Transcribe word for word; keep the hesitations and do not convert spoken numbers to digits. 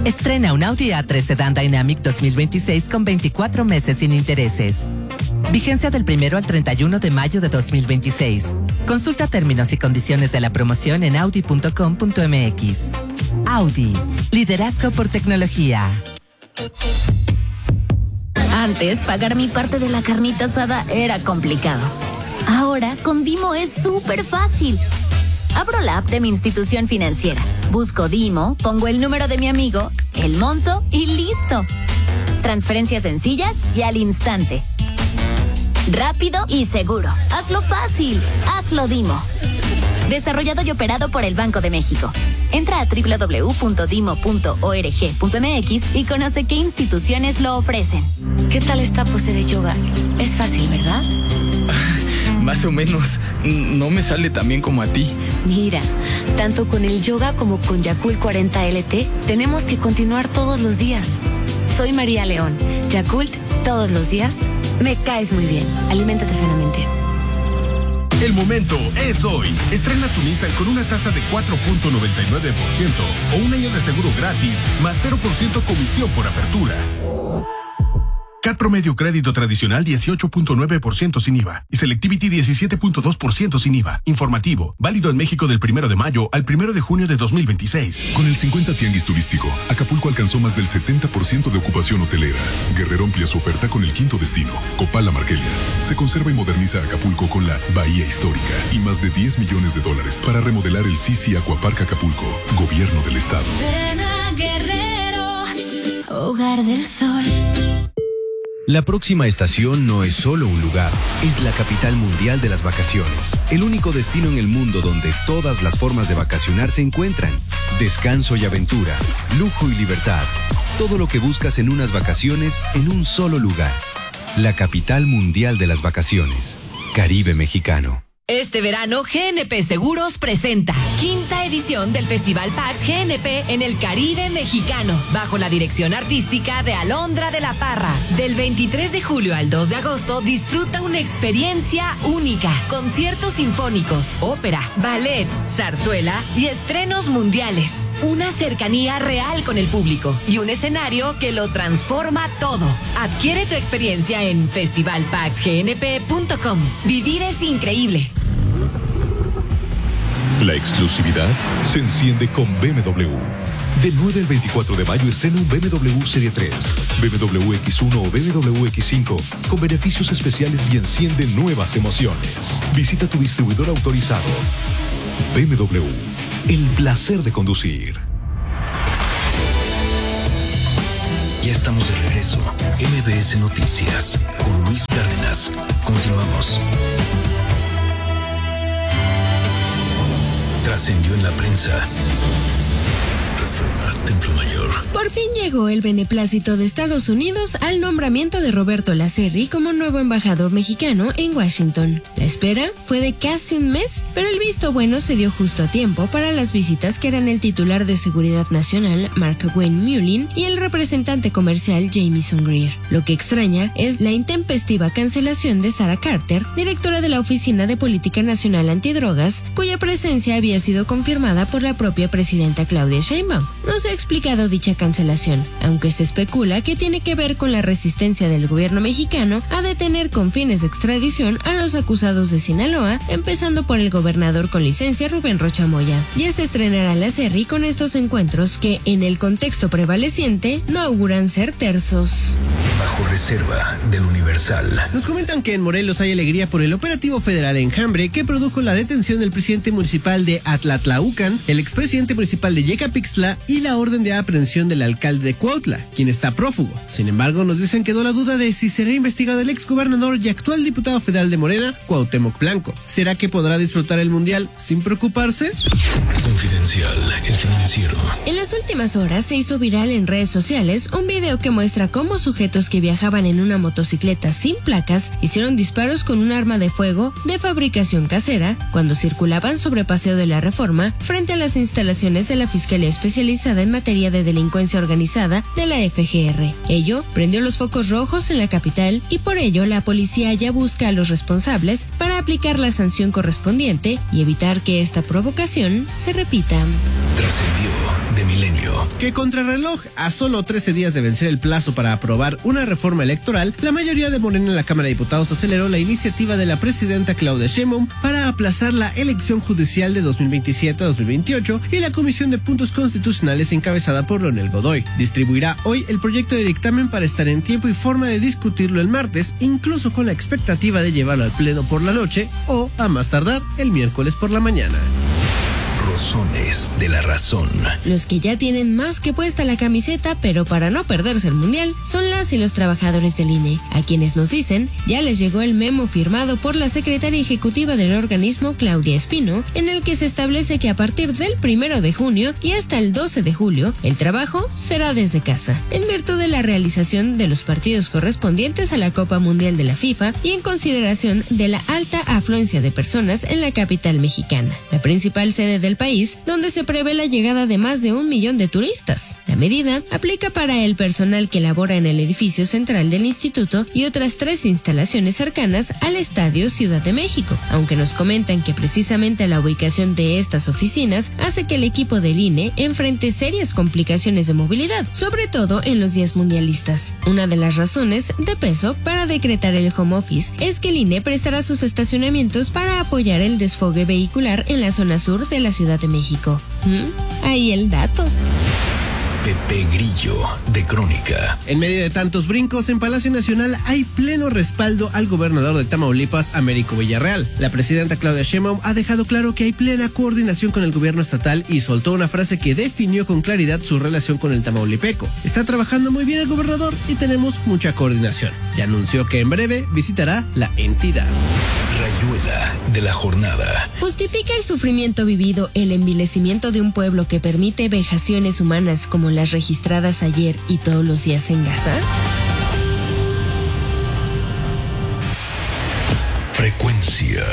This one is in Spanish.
Estrena un Audi A tres Sedan Dynamic dos mil veintiséis con veinticuatro meses sin intereses. Vigencia del primero al treinta y uno de mayo de dos mil veintiséis. Consulta términos y condiciones de la promoción en audi punto com punto m x. Audi, liderazgo por tecnología. Antes, pagar mi parte de la carnita asada era complicado. Ahora, con Dimo es súper fácil. Abro la app de mi institución financiera, busco Dimo, pongo el número de mi amigo, el monto y listo. Transferencias sencillas y al instante. Rápido y seguro. Hazlo fácil. Hazlo Dimo. Desarrollado y operado por el Banco de México. Entra a doble u doble u doble u punto dimo punto org punto m x y conoce qué instituciones lo ofrecen. ¿Qué tal esta pose de yoga? Es fácil, ¿verdad? Más o menos. No me sale tan bien como a ti. Mira, tanto con el yoga como con Yakult cuarenta L T, tenemos que continuar todos los días. Soy María León. Yakult, todos los días. Me caes muy bien. Aliméntate sanamente. El momento es hoy. Estrena tu Nissan con una tasa de cuatro punto noventa y nueve por ciento o un año de seguro gratis más cero por ciento comisión por apertura. C A T promedio crédito tradicional dieciocho punto nueve por ciento sin I V A y Selectivity diecisiete punto dos por ciento sin I V A. Informativo, válido en México del primero de mayo al primero de junio de dos mil veintiséis. Con el cincuenta Tianguis Turístico, Acapulco alcanzó más del setenta por ciento de ocupación hotelera. Guerrero amplía su oferta con el quinto destino, Copala Marquelia. Se conserva y moderniza Acapulco con la Bahía Histórica y más de diez millones de dólares para remodelar el Sisi Aquapark Acapulco. Gobierno del Estado. Ven a Guerrero, hogar del sol. La próxima estación no es solo un lugar, es la capital mundial de las vacaciones. El único destino en el mundo donde todas las formas de vacacionar se encuentran. Descanso y aventura, lujo y libertad. Todo lo que buscas en unas vacaciones en un solo lugar. La capital mundial de las vacaciones. Caribe mexicano. Este verano, G N P Seguros presenta quinta edición del Festival PAX G N P en el Caribe mexicano, bajo la dirección artística de Alondra de la Parra. Del veintitrés de julio al dos de agosto, disfruta una experiencia única. Conciertos sinfónicos, ópera, ballet, zarzuela y estrenos mundiales. Una cercanía real con el público y un escenario que lo transforma todo. Adquiere tu experiencia en festival pax g n p punto com. Vivir es increíble. La exclusividad se enciende con B M W. Del nueve al veinticuatro de mayo estrena un B M W Serie tres, B M W X uno o B M W X cinco con beneficios especiales y enciende nuevas emociones. Visita tu distribuidor autorizado. B M W, el placer de conducir. Ya estamos de regreso. M B S Noticias con Luis Cárdenas. Continuamos. Trascendió en la prensa. Reforma, Templo Mayor. Por fin llegó el beneplácito de Estados Unidos al nombramiento de Roberto Lacerri como nuevo embajador mexicano en Washington. La espera fue de casi un mes, pero el visto bueno se dio justo a tiempo para las visitas que eran el titular de Seguridad Nacional, Mark Wayne Mullin, y el representante comercial, Jamieson Greer. Lo que extraña es la intempestiva cancelación de Sarah Carter, directora de la Oficina de Política Nacional Antidrogas, cuya presencia había sido confirmada por la propia presidenta Claudia Sheinbaum. No se ha explicado dicha cancelación, aunque se especula que tiene que ver con la resistencia del gobierno mexicano a detener con fines de extradición a los acusados de Sinaloa, empezando por el gobernador con licencia Rubén Rocha Moya. Ya se estrenará Lacerri con estos encuentros que, en el contexto prevaleciente, no auguran ser tersos. Bajo reserva del Universal. Nos comentan que en Morelos hay alegría por el operativo federal Enjambre que produjo la detención del presidente municipal de Atlatlaucan, el expresidente municipal de Yecapixtla y la orden de aprehensión del alcalde de Cuautla, quien está prófugo. Sin embargo, nos dicen quedó la duda de si será investigado el exgobernador y actual diputado federal de Morena, Cuauhtémoc Blanco. ¿Será que podrá disfrutar el mundial sin preocuparse? Confidencial, el financiero. En las últimas horas se hizo viral en redes sociales un video que muestra cómo sujetos que viajaban en una motocicleta sin placas hicieron disparos con un arma de fuego de fabricación casera cuando circulaban sobre Paseo de la Reforma frente a las instalaciones de la Fiscalía Especializada especializada en materia de delincuencia organizada de la F G R. Ello prendió los focos rojos en la capital y por ello la policía ya busca a los responsables para aplicar la sanción correspondiente y evitar que esta provocación se repita. Trascendió de Milenio. Que contrarreloj, a solo trece días de vencer el plazo para aprobar una reforma electoral, la mayoría de Morena en la Cámara de Diputados aceleró la iniciativa de la presidenta Claudia Sheinbaum para aplazar la elección judicial de dos mil veintisiete a dos mil veintiocho y la Comisión de Puntos Constitucionales encabezada por Leonel Godoy. Distribuirá hoy el proyecto de dictamen para estar en tiempo y forma de discutirlo el martes, incluso con la expectativa de llevarlo al pleno por la noche o, a más tardar, el miércoles por la mañana. Rosones de la razón. Los que ya tienen más que puesta la camiseta, pero para no perderse el mundial, son las y los trabajadores del I N E, a quienes nos dicen ya les llegó el memo firmado por la secretaria ejecutiva del organismo, Claudia Espino, en el que se establece que a partir del primero de junio y hasta el doce de julio, el trabajo será desde casa, en virtud de la realización de los partidos correspondientes a la Copa Mundial de la FIFA y en consideración de la alta afluencia de personas en la capital mexicana, la principal sede del país, donde se prevé la llegada de más de un millón de turistas. La medida aplica para el personal que labora en el edificio central del instituto y otras tres instalaciones cercanas al Estadio Ciudad de México, aunque nos comentan que precisamente la ubicación de estas oficinas hace que el equipo del I N E enfrente serias complicaciones de movilidad, sobre todo en los días mundialistas. Una de las razones de peso para decretar el home office es que el I N E prestará sus estacionamientos para apoyar el desfogue vehicular en la zona sur de la Ciudad de México. ¿Mm? Ahí el dato. Pepe Grillo, de Crónica. En medio de tantos brincos, en Palacio Nacional hay pleno respaldo al gobernador de Tamaulipas, Américo Villarreal. La presidenta Claudia Sheinbaum ha dejado claro que hay plena coordinación con el gobierno estatal y soltó una frase que definió con claridad su relación con el tamaulipeco. Está trabajando muy bien el gobernador y tenemos mucha coordinación. Y anunció que en breve visitará la entidad. Rayuela de la jornada. ¿Justifica el sufrimiento vivido el envilecimiento de un pueblo que permite vejaciones humanas como las registradas ayer y todos los días en Gaza? Frecuencia